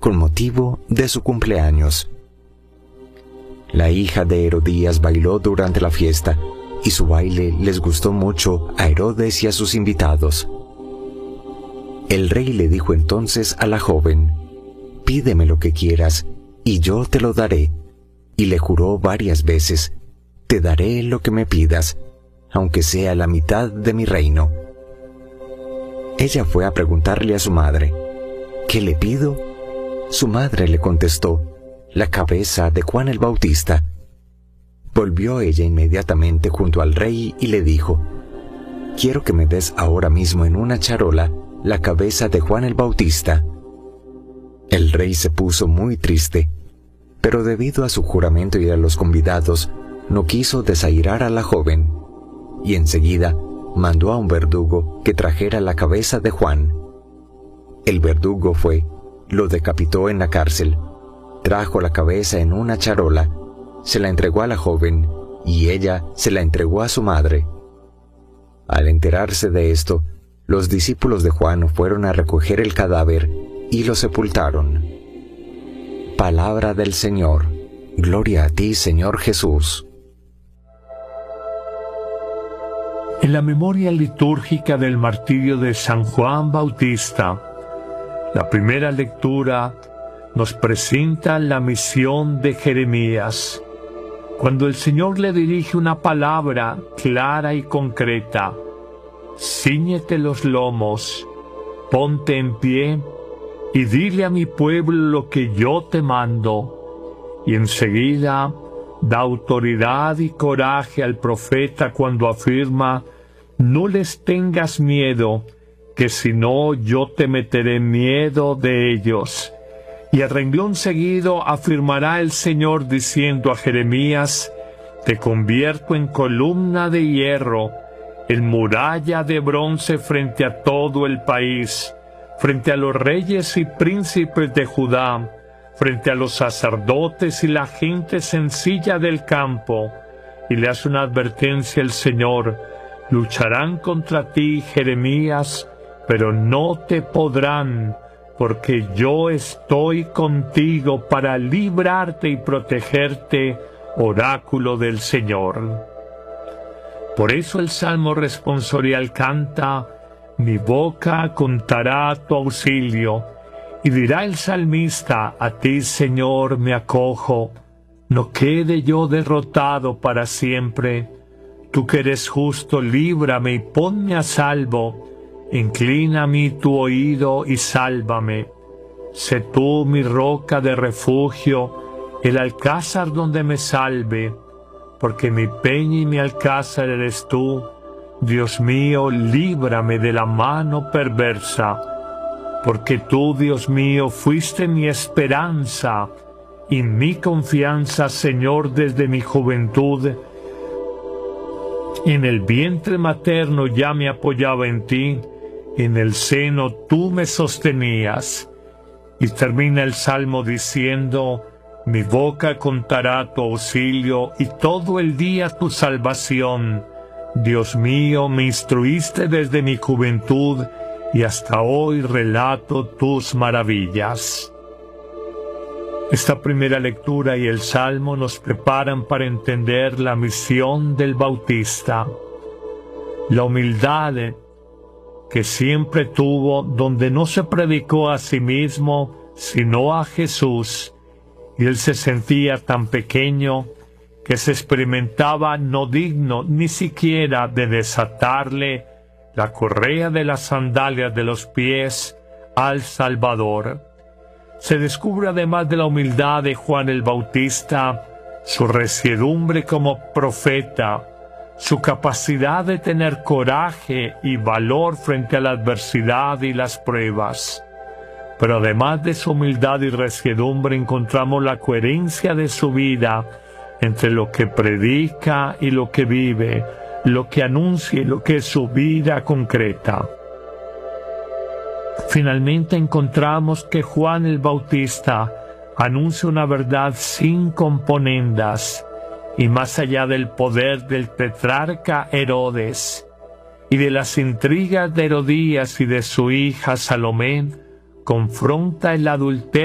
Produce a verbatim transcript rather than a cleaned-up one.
con motivo de su cumpleaños. La hija de Herodías bailó durante la fiesta, y su baile les gustó mucho a Herodes y a sus invitados. El rey le dijo entonces a la joven: «Pídeme lo que quieras, y yo te lo daré». Y le juró varias veces: «Te daré lo que me pidas, aunque sea la mitad de mi reino». Ella fue a preguntarle a su madre: «¿Qué le pido?». Su madre le contestó: «La cabeza de Juan el Bautista». Volvió ella inmediatamente junto al rey y le dijo: «Quiero que me des ahora mismo en una charola la cabeza de Juan el Bautista». El rey se puso muy triste, pero debido a su juramento y a los convidados, no quiso desairar a la joven, y enseguida mandó a un verdugo que trajera la cabeza de Juan. El verdugo fue, lo decapitó en la cárcel, trajo la cabeza en una charola, se la entregó a la joven, y ella se la entregó a su madre. Al enterarse de esto, los discípulos de Juan fueron a recoger el cadáver y lo sepultaron. Palabra del Señor. Gloria a ti, Señor Jesús. En la memoria litúrgica del martirio de San Juan Bautista, la primera lectura nos presenta la misión de Jeremías, cuando el Señor le dirige una palabra clara y concreta: «Cíñete los lomos, ponte en pie y dile a mi pueblo lo que yo te mando». Y enseguida da autoridad y coraje al profeta cuando afirma: «No les tengas miedo, que si no yo te meteré miedo de ellos». Y a renglón seguido afirmará el Señor diciendo a Jeremías: «Te convierto en columna de hierro, en muralla de bronce frente a todo el país, frente a los reyes y príncipes de Judá, frente a los sacerdotes y la gente sencilla del campo». Y le hace una advertencia el Señor: «Lucharán contra ti, Jeremías, pero no te podrán, porque yo estoy contigo para librarte y protegerte, oráculo del Señor». Por eso el Salmo responsorial canta: «Mi boca contará tu auxilio». Y dirá el salmista: «A ti, Señor, me acojo, no quede yo derrotado para siempre. Tú que eres justo, líbrame y ponme a salvo. Inclina a mí tu oído y sálvame. Sé tú mi roca de refugio, el alcázar donde me salve, porque mi peña y mi alcázar eres tú. Dios mío, líbrame de la mano perversa, porque tú, Dios mío, fuiste mi esperanza y mi confianza, Señor, desde mi juventud. En el vientre materno ya me apoyaba en ti, en el seno tú me sostenías». Y termina el Salmo diciendo: «Mi boca contará tu auxilio y todo el día tu salvación. Dios mío, me instruiste desde mi juventud y hasta hoy relato tus maravillas». Esta primera lectura y el Salmo nos preparan para entender la misión del Bautista. La humildad que siempre tuvo, donde no se predicó a sí mismo, sino a Jesús, y él se sentía tan pequeño que se experimentaba no digno ni siquiera de desatarle la correa de las sandalias de los pies al Salvador. Se descubre, además de la humildad de Juan el Bautista, su resiedumbre como profeta, su capacidad de tener coraje y valor frente a la adversidad y las pruebas. Pero además de su humildad y resiedumbre, encontramos la coherencia de su vida entre lo que predica y lo que vive, lo que anuncia y lo que es su vida concreta. Finalmente encontramos que Juan el Bautista anuncia una verdad sin componendas, y más allá del poder del tetrarca Herodes y de las intrigas de Herodías y de su hija Salomé, confronta el adulterio